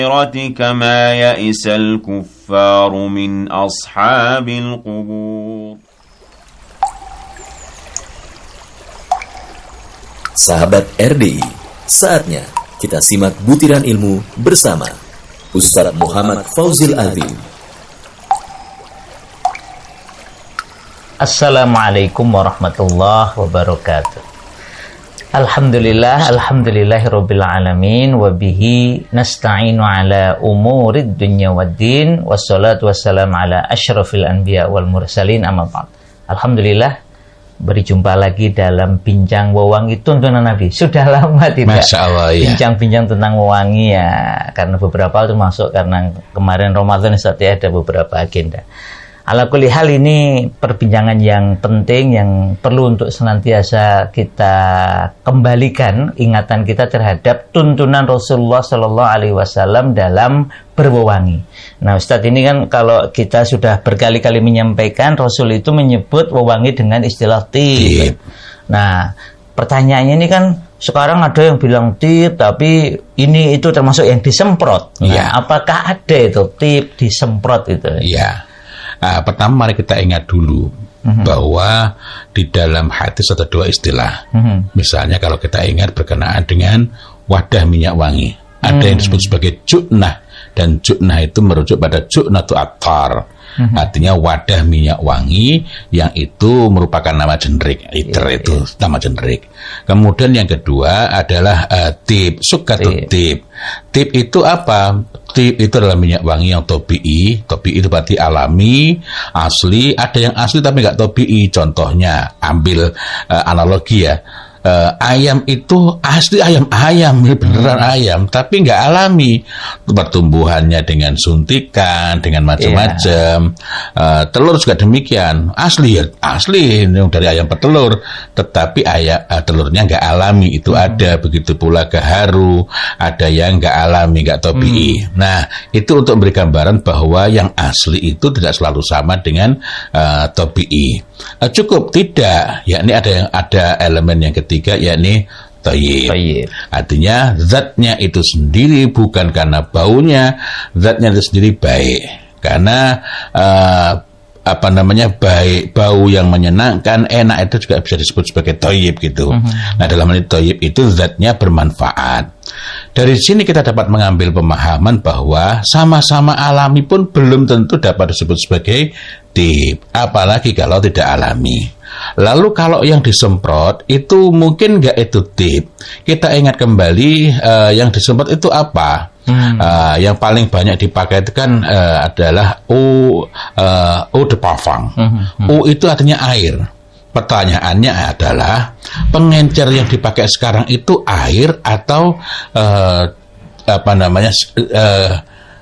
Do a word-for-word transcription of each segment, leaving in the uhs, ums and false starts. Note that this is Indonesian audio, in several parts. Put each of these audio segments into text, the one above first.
كما يئس الكفار من أصحاب القبور. Sahabat R D I, saatnya kita simak butiran ilmu bersama Ustaz Muhammad Fauzil Azim. Assalamualaikum warahmatullahi wabarakatuh. Alhamdulillah, alhamdulillahirabbil alamin, wa bihi nasta'inu ala umurid dunya waddin, wassalatu wassalamu ala asyrafil anbiya wal mursalin, amma ba'd. Alhamdulillah, berjumpa lagi dalam bincang wewangi tuntunan Nabi. Sudah lama tidak Allah, ya. bincang-bincang tentang wewangi ya, karena beberapa itu masuk karena kemarin Ramadan saat ada beberapa agenda. Ala kulli hal, ini perbincangan yang penting yang perlu untuk senantiasa kita kembalikan ingatan kita terhadap tuntunan Rasulullah Shallallahu Alaihi Wasallam dalam berwewangi. Nah, Ustadz, ini kan kalau kita sudah berkali-kali menyampaikan, Rasul itu menyebut wewangi dengan istilah tib. Nah, pertanyaannya ini kan sekarang ada yang bilang tib, tapi ini itu termasuk yang disemprot. Nah, ya. Apakah ada itu tib disemprot itu? Iya. Nah, pertama mari kita ingat dulu mm-hmm. bahwa di dalam hadis ada dua istilah. Mm-hmm. Misalnya kalau kita ingat berkenaan dengan wadah minyak wangi, mm-hmm. ada yang disebut sebagai ju'nah, dan ju'nah itu merujuk pada ju'natu attar, mm-hmm. artinya wadah minyak wangi yang itu merupakan nama generik. Iter yeah, itu yeah. nama generik. Kemudian yang kedua adalah uh, tib, sukatut tib. Tib itu apa? Tib itu adalah minyak wangi yang tobi'i. Tobi'i itu berarti alami, asli. Ada yang asli tapi nggak tobi'i. Contohnya, ambil uh, analogi ya. Uh, ayam itu asli ayam-ayam, beneran hmm. ayam, tapi nggak alami. Pertumbuhannya dengan suntikan, dengan macam-macam. Yeah. Uh, telur juga demikian, asli ya, asli yang dari ayam petelur, tetapi ayam uh, telurnya nggak alami. Itu hmm. ada. Begitu pula gaharu, ada yang nggak alami, nggak tobi'i. Hmm. Nah, itu untuk memberi gambaran bahwa yang asli itu tidak selalu sama dengan uh, tobi'i. Uh, cukup tidak, yakni ada yang ada elemen yang ketiga, yakni thayyib. Artinya zatnya itu sendiri bukan karena baunya, zatnya itu sendiri baik. Karena uh, apa namanya baik, bau yang menyenangkan, enak, itu juga bisa disebut sebagai thayyib gitu. Uh-huh. Nah, dalam hal thayyib itu zatnya bermanfaat. Dari sini kita dapat mengambil pemahaman bahwa sama-sama alami pun belum tentu dapat disebut sebagai tib, apalagi kalau tidak alami. Lalu kalau yang disemprot itu mungkin nggak itu tib. Kita ingat kembali uh, yang disemprot itu apa? Hmm. Uh, yang paling banyak dipakai itu kan uh, adalah eau, uh, eau de parfum. Hmm. Hmm. Eau itu artinya air. Pertanyaannya adalah, pengencer yang dipakai sekarang itu air atau uh, apa namanya uh,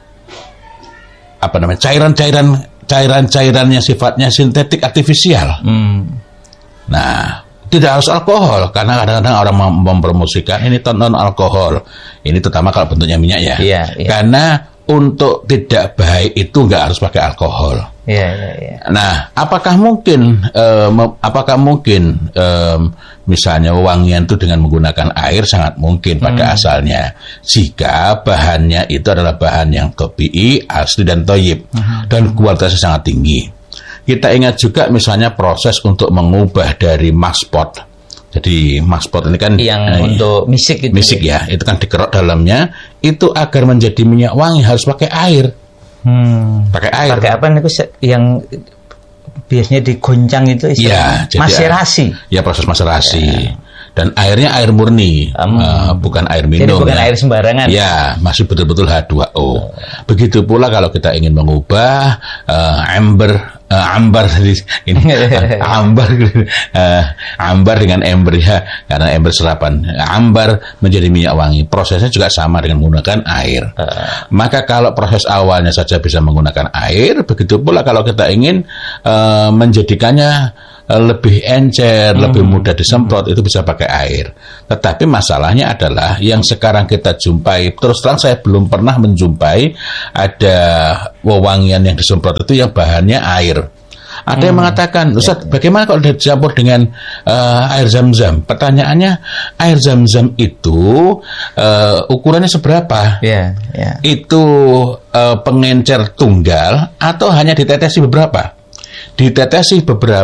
apa namanya cairan-cairan cairan-cairannya sifatnya sintetik artifisial. Hmm. Nah, tidak harus alkohol, karena kadang-kadang orang mem- mempromosikan ini non alkohol. Ini terutama kalau bentuknya minyak ya. Yeah, yeah. Karena untuk tidak baik itu nggak harus pakai alkohol. Yeah, yeah, yeah. Nah, apakah mungkin, um, apakah mungkin, um, misalnya wewangian itu dengan menggunakan air? Sangat mungkin pada hmm. asalnya, jika bahannya itu adalah bahan yang tabi'i, asli dan thayyib, hmm. dan kualitasnya sangat tinggi. Kita ingat juga misalnya proses untuk mengubah dari maspot. Jadi maspot ini kan yang eh, untuk misik itu. Misik ya, itu kan dikerok dalamnya, itu agar menjadi minyak wangi harus pakai air. Hmm. Pakai air. Pakai apa nih yang biasanya digoncang itu ya, maserasi. Ya, proses maserasi. Ya. Dan airnya air murni, um, uh, bukan air minum. Jadi bukan ya. air sembarangan. Ya, masih betul-betul H dua O. Oh. Begitu pula kalau kita ingin mengubah uh, amber, uh, ambar ini uh, ambar, uh, ambar dengan ember ya, karena ember serapan. Ambar menjadi minyak wangi. Prosesnya juga sama dengan menggunakan air. Uh. Maka kalau proses awalnya saja bisa menggunakan air, begitu pula kalau kita ingin uh, menjadikannya lebih encer, hmm. lebih mudah disemprot, hmm. itu bisa pakai air. Tetapi masalahnya adalah yang sekarang kita jumpai, terus terang saya belum pernah menjumpai ada wewangian yang disemprot itu yang bahannya air. Ada hmm. yang mengatakan, Ustaz, ya. bagaimana kalau dicampur dengan uh, air zam-zam? Pertanyaannya, air zam-zam itu uh, ukurannya seberapa? Ya, ya. Itu uh, pengencer tunggal atau hanya ditetesi beberapa? Ditetesi beberapa